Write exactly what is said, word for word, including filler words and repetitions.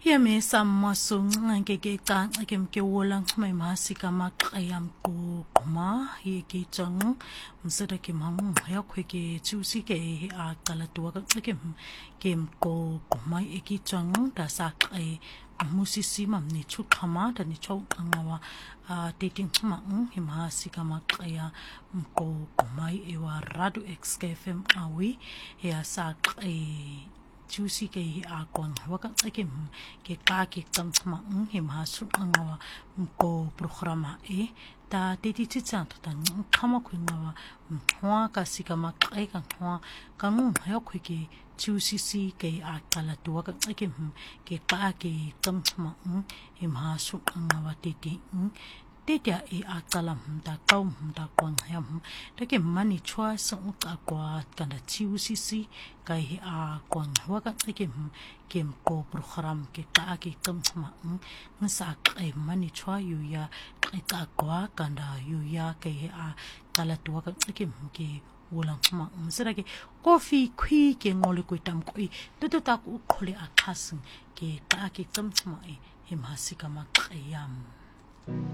Yami sammasung ngeke ka ke ke wolang mai masika maqayam ko qoma ye ke tsang msada ke mang ya khwe ke chusi ke a kala tuwa ka ke ke ko qoma e ke tsang da sa qe musisi mam ni chu khama da ni chau ngawa a dating ma hi masika maqaya ko qoma e wa radu xkfm awi ya sa qe Juicy ke a kon waka ke ke ka ke tsamtsama ngi ma su ngawa ko programa e ta te ti tsa ta khama khu ngawa hwa ka sika ma kai ka hwa ka ngu ya khu ke juicy si ke a kala tu waka ke ke ka ke tsamtsama ngi ma su ngawa te ti te dia e a kala mda kau mda kon ya ta ke mani chwa sa ka kwa kana juicy si kai a kon waka ke ke ko program ke ta ke tsamtsama ng sa kai mani chwa yu ya ka kwa kana yu ya ke a kala tu waka ke ke wolang ma msera ke coffee khui ke ngole ko tam ko to to ta ko khole a khas ke ta ke tsamtsama e he masika ma qiyam